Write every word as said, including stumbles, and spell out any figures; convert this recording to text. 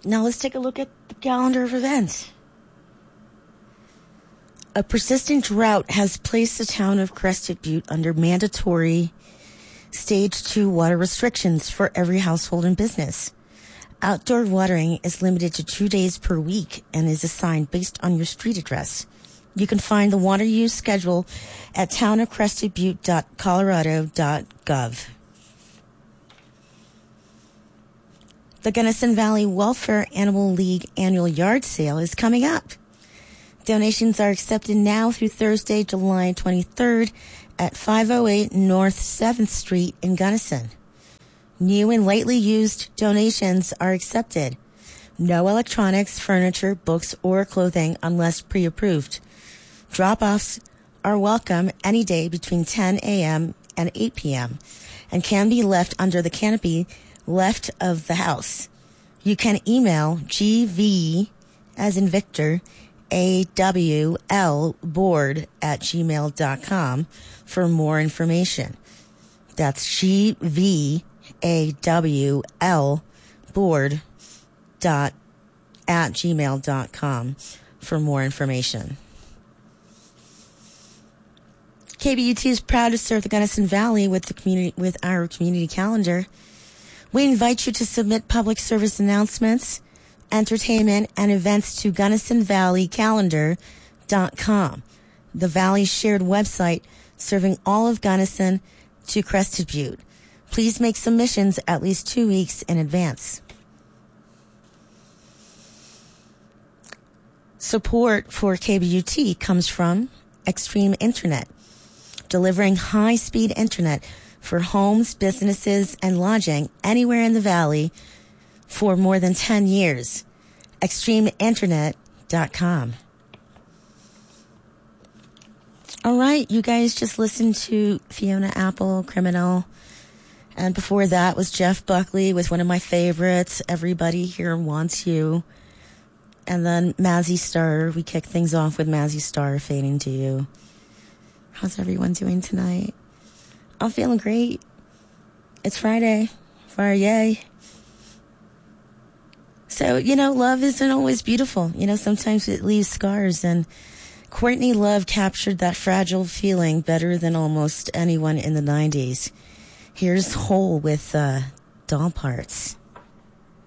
Now let's take a look at the calendar of events. A persistent drought has placed the town of Crested Butte under mandatory stage two water restrictions for every household and business. Outdoor watering is limited to two days per week and is assigned based on your street address. You can find the water use schedule at town of crested butte dot colorado dot gov. The Gunnison Valley Welfare Animal League annual yard sale is coming up. Donations are accepted now through Thursday, July twenty-third at five oh eight North seventh Street in Gunnison. New and lightly used donations are accepted. No electronics, furniture, books, or clothing unless pre-approved. Drop-offs are welcome any day between ten a.m. and eight p.m. and can be left under the canopy left of the house. You can email G V as in Victor, A W L board at gmail dot com for more information. That's G V A W L board dot at gmail dot com for more information. K B U T is proud to serve the Gunnison Valley with the community with our community calendar. We invite you to submit public service announcements, entertainment, and events to gunnison valley calendar dot com, the Valley's shared website serving all of Gunnison to Crested Butte. Please make submissions at least two weeks in advance. Support for K B U T comes from Extreme Internet, delivering high-speed internet for homes, businesses, and lodging anywhere in the Valley for more than ten years. extreme internet dot com. All right, you guys just listened to Fiona Apple, Criminal. And before that was Jeff Buckley with one of my favorites, Everybody Here Wants You. And then Mazzy Star. We kicked things off with Mazzy Star, Fading to You. How's everyone doing tonight? I'm feeling great. It's Friday. Friday. So, you know, love isn't always beautiful. You know, sometimes it leaves scars. And Courtney Love captured that fragile feeling better than almost anyone in the nineties. Here's Hole with uh, Doll Parts.